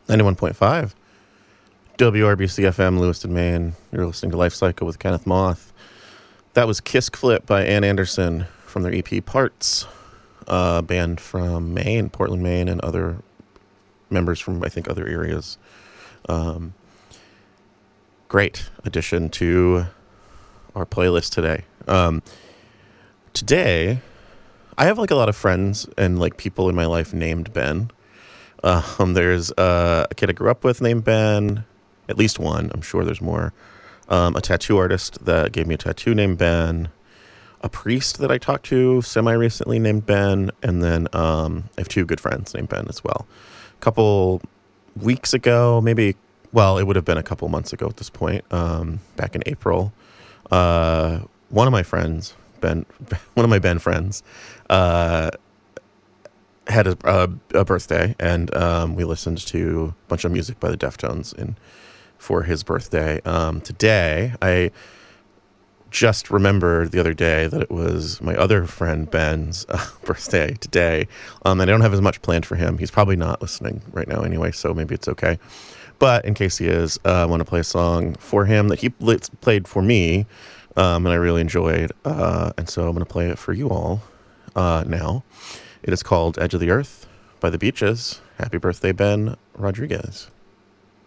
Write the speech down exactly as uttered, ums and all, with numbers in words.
ninety-one point five W R B C F M, Lewiston, Maine. You're listening to Life Cycle with Kenneth Moth. That was Kisk Flip by Ann Anderson from their E P Parts, a band from Maine, Portland, Maine, and other members from, I think, other areas. Um, great addition to our playlist today. Um, today, I have like a lot of friends and like people in my life named Ben. Um, there's uh, a kid I grew up with named Ben, at least one. I'm sure there's more. Um, a tattoo artist that gave me a tattoo named Ben. A priest that I talked to semi-recently named Ben. And then um, I have two good friends named Ben as well. A couple weeks ago, maybe, well, it would have been a couple months ago at this point, um, back in April. Uh, one of my friends, Ben, one of my Ben friends, uh, had a, a, a birthday, and um, we listened to a bunch of music by the Deftones in, for his birthday. Um, today, I just remembered the other day that it was my other friend Ben's uh, birthday today. Um, and I don't have as much planned for him. He's probably not listening right now anyway, so maybe it's okay. But in case he is, uh, I want to play a song for him that he played for me, um, and I really enjoyed. Uh, and so I'm going to play it for you all uh, now. It is called Edge of the Earth by The Beaches. Happy birthday, Ben Rodriguez.